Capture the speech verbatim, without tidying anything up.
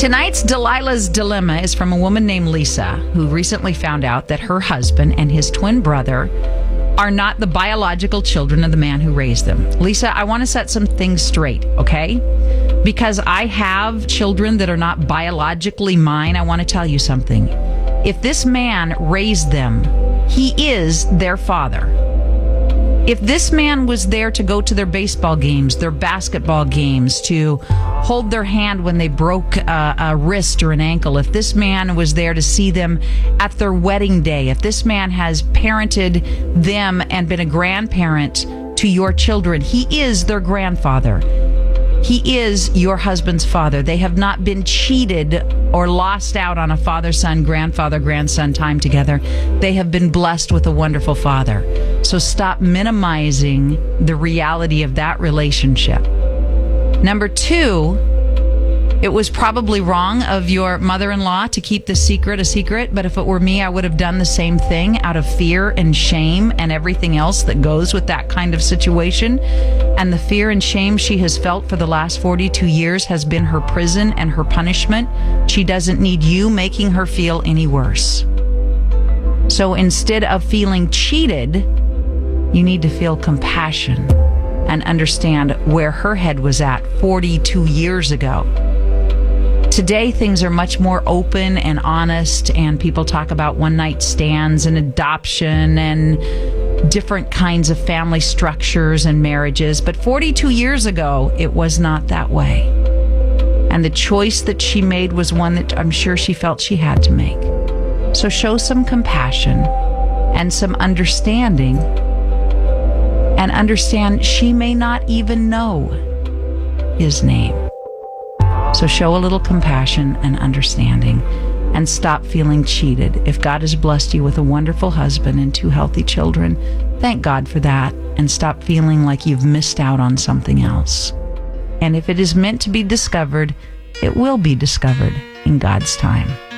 Tonight's Delilah's Dilemma is from a woman named Lisa, who recently found out that her husband and his twin brother are not the biological children of the man who raised them. Lisa, I want to set some things straight, okay? Because I have children that are not biologically mine, I want to tell you something. If this man raised them, he is their father. If this man was there to go to their baseball games, their basketball games, to hold their hand when they broke a, a wrist or an ankle, if this man was there to see them at their wedding day, if this man has parented them and been a grandparent to your children, he is their grandfather. He is your husband's father. They have not been cheated or lost out on a father-son, grandfather-grandson time together. They have been blessed with a wonderful father. So stop minimizing the reality of that relationship. Number two, it was probably wrong of your mother-in-law to keep the secret a secret, but if it were me, I would have done the same thing out of fear and shame and everything else that goes with that kind of situation. And the fear and shame she has felt for the last forty-two years has been her prison and her punishment. She doesn't need you making her feel any worse. So instead of feeling cheated, you need to feel compassion and understand where her head was at forty-two years ago. Today, things are much more open and honest, and people talk about one-night stands and adoption and different kinds of family structures and marriages. But forty-two years ago, it was not that way. And the choice that she made was one that I'm sure she felt she had to make. So show some compassion and some understanding, and understand she may not even know his name. So show a little compassion and understanding and stop feeling cheated. If God has blessed you with a wonderful husband and two healthy children, thank God for that and stop feeling like you've missed out on something else. And if it is meant to be discovered, it will be discovered in God's time.